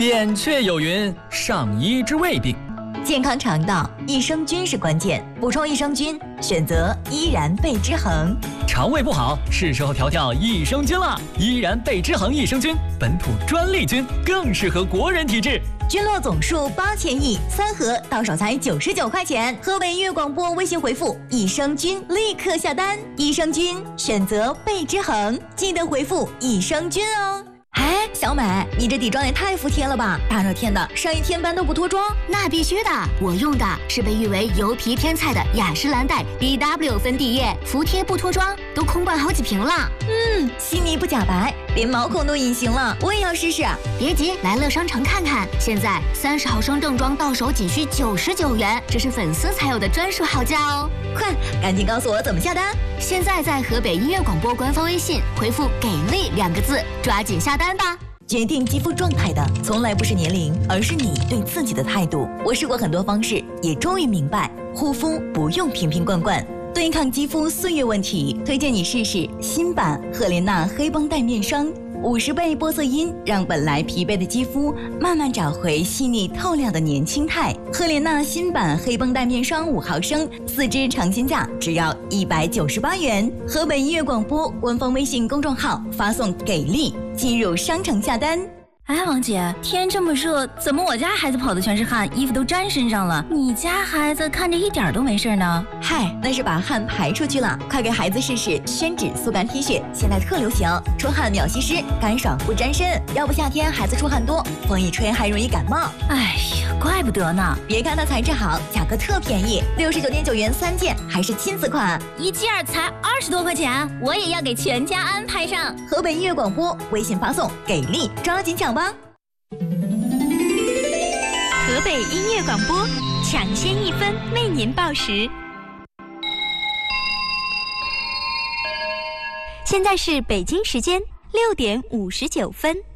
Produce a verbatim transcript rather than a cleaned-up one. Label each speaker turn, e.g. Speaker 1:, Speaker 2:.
Speaker 1: 扁鹊有云：上医之未病。
Speaker 2: 健康肠道，益生菌是关键，补充益生菌，选择依然贝之恒。
Speaker 1: 肠胃不好，是时候调调益生菌了。依然贝之恒益生菌，本土专利菌，更适合国人体质。
Speaker 2: 菌落总数八千亿，三盒到手才九十九块钱。河北音乐广播微信回复益生菌，立刻下单。益生菌选择贝之恒，记得回复益生菌哦。哎，小美，你这底妆也太服帖了吧！大热天的，上一天班都不脱妆？
Speaker 3: 那必须的，我用的是被誉为油皮天菜的雅诗兰黛 B W 粉底液，服帖不脱妆，都空罐好几瓶了。
Speaker 2: 嗯，细腻不假白，连毛孔都隐形了，我也要试试。
Speaker 3: 别急，来乐商城看看，现在三十毫升正装到手仅需九十九元，这是粉丝才有的专属好价哦！
Speaker 2: 快，赶紧告诉我怎么下单！
Speaker 3: 现在在河北音乐广播官方微信回复“给力”两个字，抓紧下单吧！
Speaker 2: 决定肌肤状态的从来不是年龄，而是你对自己的态度。我试过很多方式，也终于明白，护肤不用瓶瓶罐罐。对抗肌肤岁月问题，推荐你试试新版赫莲娜黑绷带面霜，五十倍玻色因让本来疲惫的肌肤慢慢找回细腻透亮的年轻态。赫莲娜新版黑绷带面霜五毫升，四支尝鲜价只要一百九十八元。河北音乐广播官方微信公众号发送给力，进入商城下单。
Speaker 4: 哎，王姐，天这么热，怎么我家孩子跑的全是汗，衣服都沾身上了？你家孩子看着一点都没事呢。
Speaker 2: 嗨，那是把汗排出去了。快给孩子试试宣纸速干 T 恤，现在特流行，出汗秒吸湿，干爽不沾身。要不夏天孩子出汗多，风一吹还容易感冒。
Speaker 4: 哎呀，怪不得呢。
Speaker 2: 别看它材质好，价格特便宜，六十九点九元三件，还是亲子款，
Speaker 4: 一件才二十多块钱，我也要给全家安排上。
Speaker 2: 河北音乐广播微信发送给力，抓紧抢吧。
Speaker 5: 河北音乐广播抢先一分为您报时。现在是北京时间六点五十九分。